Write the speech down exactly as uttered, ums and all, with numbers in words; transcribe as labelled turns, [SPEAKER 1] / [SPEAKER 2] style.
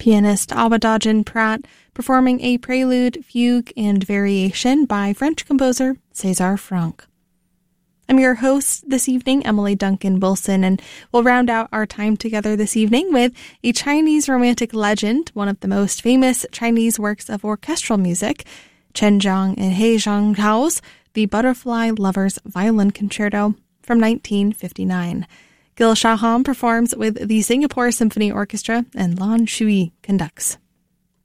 [SPEAKER 1] Pianist Awadajin Pratt performing a prelude, fugue, and variation by French composer César Franck. I'm your host this evening, Emily Duncan Wilson, and we'll round out our time together this evening with a Chinese romantic legend, one of the most famous Chinese works of orchestral music, Chen Zhang and He Zhanghao's The Butterfly Lover's Violin Concerto from nineteen fifty-nine. Gil Shaham performs with the Singapore Symphony Orchestra, and Lan Shui conducts.